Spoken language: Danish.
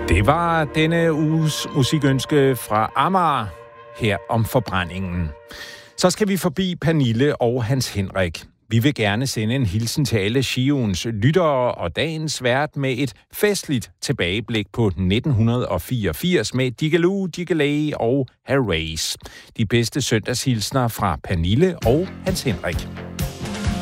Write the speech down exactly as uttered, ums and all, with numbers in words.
Det var denne uges musikønske fra Amager her om forbrændingen. Så skal vi forbi Pernille og Hans Henrik. Vi vil gerne sende en hilsen til alle Shioens lyttere og dagens vært med et festligt tilbageblik på nitten fireogfirs med Digaloo, Digalay og Harays. De bedste søndagshilsner fra Pernille og Hans Henrik.